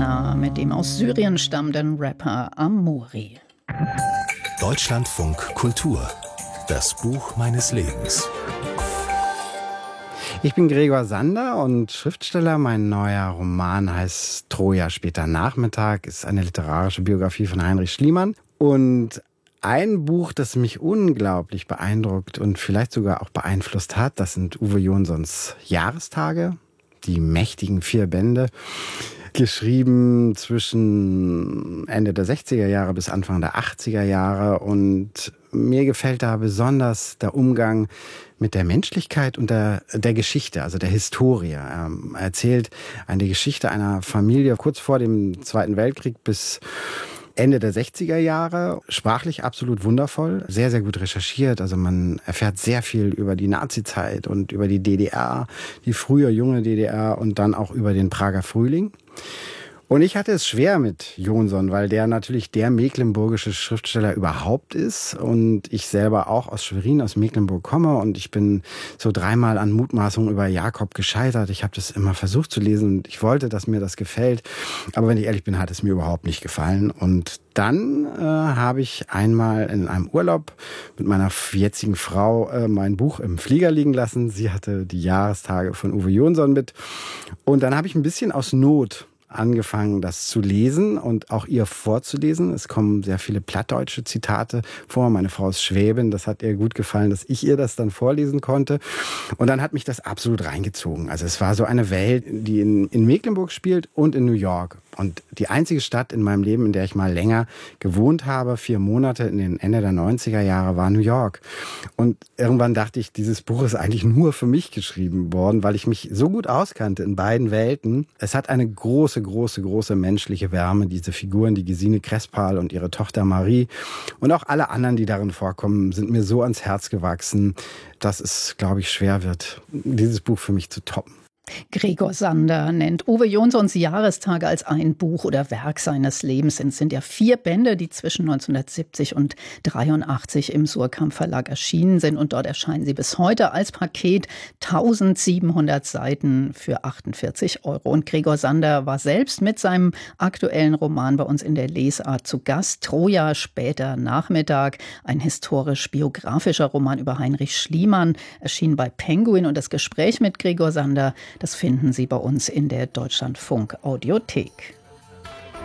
Havanna mit dem aus Syrien stammenden Rapper Amori. Deutschlandfunk Kultur. Das Buch meines Lebens. Ich bin Gregor Sander und Schriftsteller. Mein neuer Roman heißt Troja später Nachmittag, ist eine literarische Biografie von Heinrich Schliemann. Und ein Buch, das mich unglaublich beeindruckt und vielleicht sogar auch beeinflusst hat, das sind Uwe Jonsons Jahrestage, die mächtigen 4 Bände. Geschrieben zwischen Ende der 60er Jahre bis Anfang der 80er Jahre. Und mir gefällt da besonders der Umgang mit der Menschlichkeit und der Geschichte, also der Historie. Er erzählt eine Geschichte einer Familie kurz vor dem Zweiten Weltkrieg bis Ende der 60er Jahre, sprachlich absolut wundervoll, sehr, sehr gut recherchiert. Also man erfährt sehr viel über die Nazizeit und über die DDR, die frühe junge DDR und dann auch über den Prager Frühling. Und ich hatte es schwer mit Jonson, weil der natürlich der mecklenburgische Schriftsteller überhaupt ist und ich selber auch aus Schwerin, aus Mecklenburg komme und ich bin so 3-mal an Mutmaßungen über Jakob gescheitert. Ich habe das immer versucht zu lesen und ich wollte, dass mir das gefällt, aber wenn ich ehrlich bin, hat es mir überhaupt nicht gefallen. Und dann habe ich einmal in einem Urlaub mit meiner jetzigen Frau mein Buch im Flieger liegen lassen. Sie hatte die Jahrestage von Uwe Jonson mit und dann habe ich ein bisschen aus Not angefangen, das zu lesen und auch ihr vorzulesen. Es kommen sehr viele plattdeutsche Zitate vor. Meine Frau ist Schwäbin, das hat ihr gut gefallen, dass ich ihr das dann vorlesen konnte. Und dann hat mich das absolut reingezogen. Also es war so eine Welt, die in Mecklenburg spielt und in New York. Und die einzige Stadt in meinem Leben, in der ich mal länger gewohnt habe, 4 Monate in den Ende der 90er Jahre, war New York. Und irgendwann dachte ich, dieses Buch ist eigentlich nur für mich geschrieben worden, weil ich mich so gut auskannte in beiden Welten. Es hat eine große menschliche Wärme, diese Figuren, die Gesine Crespal und ihre Tochter Marie und auch alle anderen, die darin vorkommen, sind mir so ans Herz gewachsen, dass es, glaube ich, schwer wird, dieses Buch für mich zu toppen. Gregor Sander nennt Uwe Jonsons Jahrestage als ein Buch oder Werk seines Lebens. Es sind ja 4 Bände, die zwischen 1970 und 83 im Suhrkamp Verlag erschienen sind. Und dort erscheinen sie bis heute als Paket, 1700 Seiten für 48 €. Und Gregor Sander war selbst mit seinem aktuellen Roman bei uns in der Lesart zu Gast. Troja später Nachmittag, ein historisch-biografischer Roman über Heinrich Schliemann, erschien bei Penguin. Und das Gespräch mit Gregor Sander, das finden Sie bei uns in der Deutschlandfunk Audiothek.